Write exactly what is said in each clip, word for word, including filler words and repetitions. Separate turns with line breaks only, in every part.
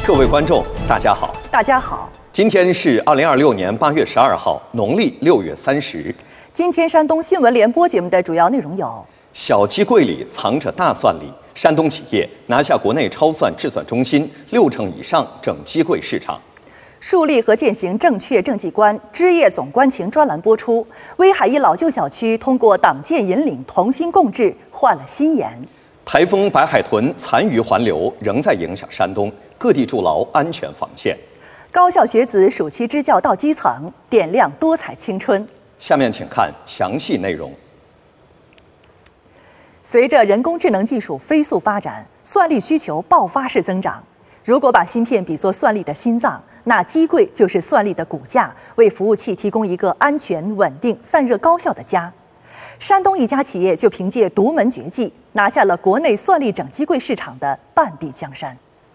各位观众，大家好。
大家好。
今天是二零二六年八月十二号，农历六月三十。
今天山东新闻联播节目的主要内容有：
小鸡柜里藏着大蒜粒，山东企业拿下国内超蒜制蒜中心六成以上整鸡柜市场。
树立和践行正确政绩观，枝叶总关情专栏播出。威海一老旧小区通过党建引领，同心共治，换了新颜。
台风白海豚残余环流仍在影响山东，各地筑牢安全防线。
高校学子暑期支教到基层，点亮多彩青春。
下面请看详细内容。随
着人工智能技术飞速发展，蒜粒需求爆发式增长。如果把芯片比作蒜粒的心脏，那鸡柜就是蒜粒的骨架，为服务器提供一个安全、稳定、散热高效的家。山东一家企业就凭借独门绝技，拿下了国内蒜粒整鸡柜市场的半壁江山。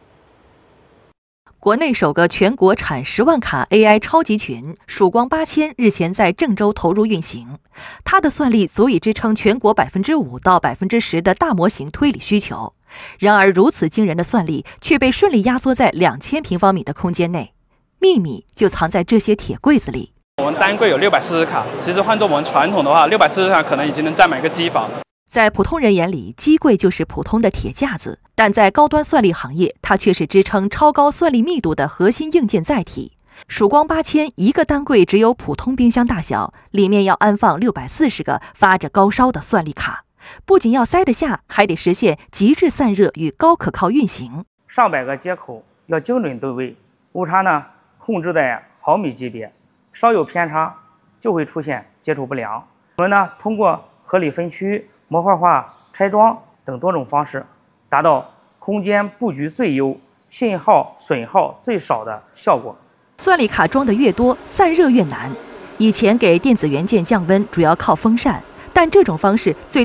国内首个全国产十万卡 A I 超级群曙光八千日前在郑州投入运行，它的算力足以支撑全国百分之五到百分之十的大模型推理需求。然而，如此惊人的算力却被顺利压缩在两千平方米的空间内，秘密就藏在这些铁柜子里。
我们单柜有六百四十卡，其实换做我们传统的话，六百四十卡可能已经能占满一个机房。
在普通人眼里，鸡柜就是普通的铁架子，但在高端算力行业，它却是支撑超高算力密度的核心硬件载体。曙光八千一个单柜只有普通冰箱大小，里面要安放六百四十个发着高烧的算力卡，不仅要塞得下，还得实现极致散热与高可靠运行。
上百个接口要精准对位，误差呢控制在毫米级别，稍有偏差就会出现接触不良。我们呢通过合理分区、模块化拆装等多种方式，达到空间布局最优、信号损耗最少的效果。
算力卡装的越多，散热越难。以前给电子元件降温主要靠风扇，但这种方式最